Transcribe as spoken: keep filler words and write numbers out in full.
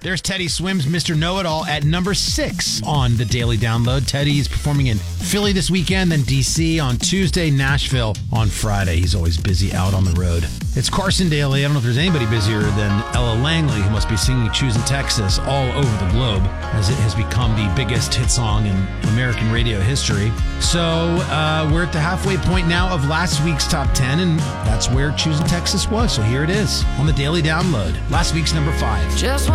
There's Teddy Swims, Mister Know-It-All, at number six on the Daily Download. Teddy's performing in Philly this weekend, then D C on Tuesday, Nashville on Friday. He's always busy out on the road. It's Carson Daly. I don't know if there's anybody busier than Ella Langley, who must be singing Choosing Texas all over the globe, as it has become the biggest hit song in American radio history. So uh, we're at the halfway point now of last week's top ten, and that's where Choosing Texas was. So here it is on the Daily Download. Last week's number five. Just